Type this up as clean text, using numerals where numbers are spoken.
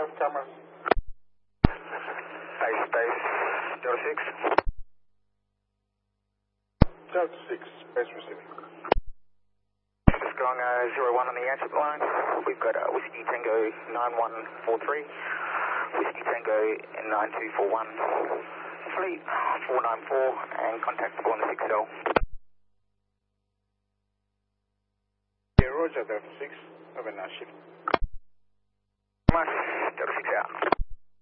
have cameras? Base, Delta 6. Delta 6, base receiving. Just going 01 on the answer line. We've got Whiskey Tango 9143, Whiskey Tango 9241, Fleet 494, and contactable on the 6L. Yeah, Roger, Delta 6. Have a nice shift. Delta 6 out.